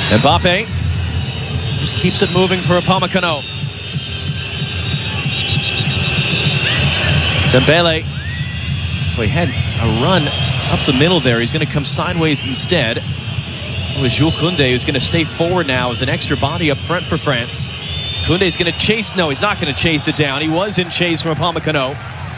Mbappe just keeps it moving for Upamecano. Dembele. Well, he had a run up the middle there. He's going to come sideways instead. It was Jules Koundé who's going to stay forward now as an extra body up front for France. Koundé's going to chase. No, he's not going to chase it down. He was in chase from Upamecano.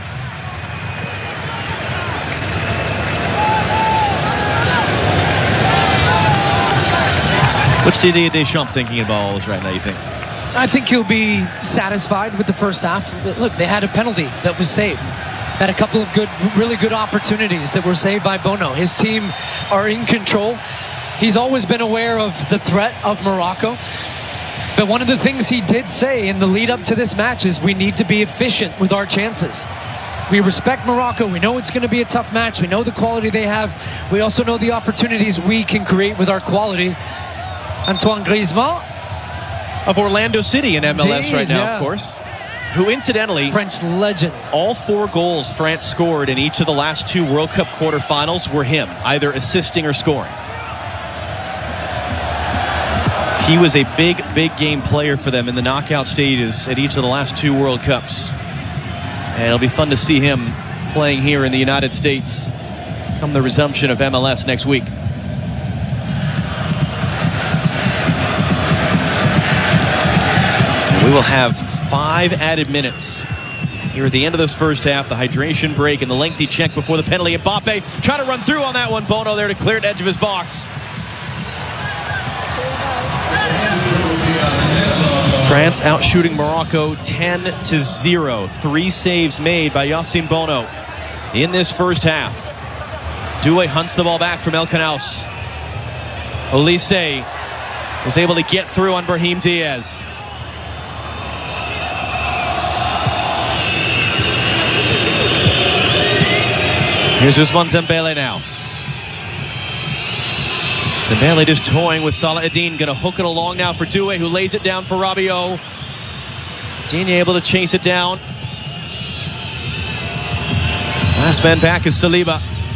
What's Didier Deschamps thinking about all this right now, you think? I think he'll be satisfied with the first half. Look, they had a penalty that was saved. Had a couple of really good opportunities that were saved by Bono. His team are in control. He's always been aware of the threat of Morocco. But one of the things he did say in the lead up to this match is we need to be efficient with our chances. We respect Morocco. We know it's going to be a tough match. We know the quality they have. We also know the opportunities we can create with our quality. Antoine Griezmann of Orlando City in MLS Indeed, right now, yeah. Of course. Who, incidentally, French legend. All 4 goals France scored in each of the last 2 World Cup quarterfinals were him, either assisting or scoring. He was a big game player for them in the knockout stages at each of the last 2 World Cups. And it'll be fun to see him playing here in the United States come the resumption of MLS next week. We will have 5 added minutes here at the end of this first half. The hydration break and the lengthy check before the penalty. Mbappe trying to run through on that one. Bono there to clear the edge of his box. France out shooting Morocco 10-0. 3 saves made by Yassine Bono in this first half. Doué hunts the ball back from El Knaus. Olise was able to get through on Brahim Diaz. Here's Ousmane Dembele now. Dembele just toying with Salah Eddine. Going to hook it along now for Doué, who lays it down for Rabiot. Digne able to chase it down. Last man back is Saliba.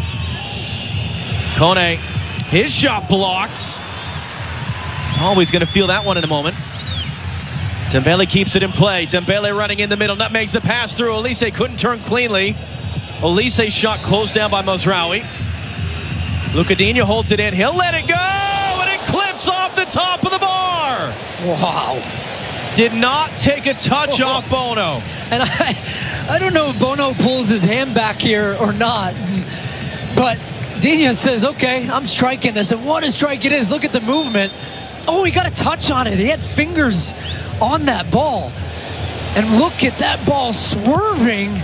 Kone. His shot blocked. Always going to feel that one in a moment. Dembele keeps it in play. Dembele running in the middle. Nutmegs the pass through. Olise couldn't turn cleanly. Olise's shot closed down by Mazraoui. Luca Digne holds it in. He'll let it go, and it clips off the top of the bar. Wow. Did not take a touch off Bono. And I don't know if Bono pulls his hand back here or not, but Digne says, okay, I'm striking this. And what a strike it is. Look at the movement. Oh, he got a touch on it. He had fingers on that ball. And look at that ball swerving.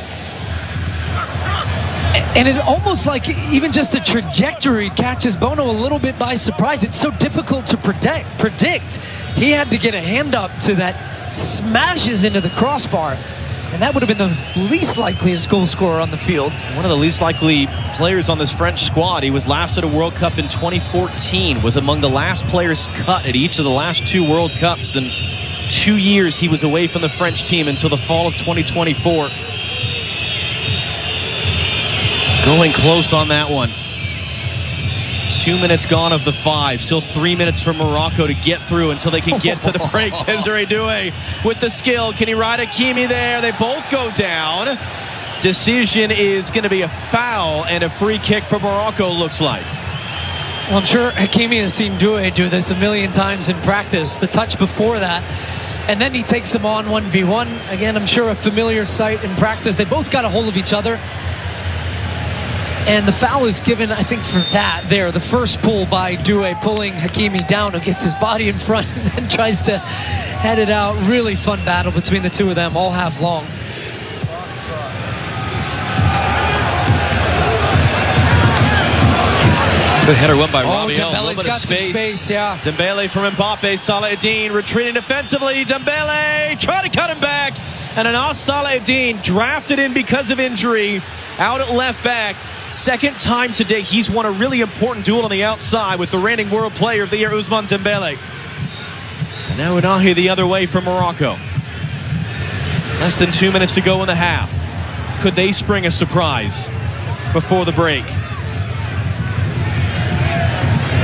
And it's almost like even just the trajectory catches Bono a little bit by surprise. It's so difficult to predict. He had to get a hand up to that, smashes into the crossbar. And that would have been the least likeliest goal scorer on the field. One of the least likely players on this French squad. He was last at a World Cup in 2014. Was among the last players cut at each of the last 2 World Cups. In 2 years he was away from the French team until the fall of 2024. Going close on that one. 2 minutes gone of the 5. Still 3 minutes for Morocco to get through until they can get to the break. Desiree Doué with the skill. Can he ride Hakimi there? They both go down. Decision is going to be a foul and a free kick for Morocco, looks like. Well, I'm sure Hakimi has seen Doué do this a million times in practice. The touch before that. And then he takes him on 1v1. Again, I'm sure a familiar sight in practice. They both got a hold of each other. And the foul is given, I think, for that there. The first pull by Doué, pulling Hakimi down, who gets his body in front and then tries to head it out. Really fun battle between the two of them all half long. Good header won by Rabiot. Dembele's got some space, yeah. Dembele from Mbappe. Salah Eddine retreating defensively. Dembele trying to cut him back. And Anas Salah Eddine drafted in because of injury. Out at left back. Second time today he's won a really important duel on the outside with the reigning world player of the year, Ousmane Dembele. And now Unahi the other way from Morocco. Less than 2 minutes to go in the half. Could they spring a surprise before the break?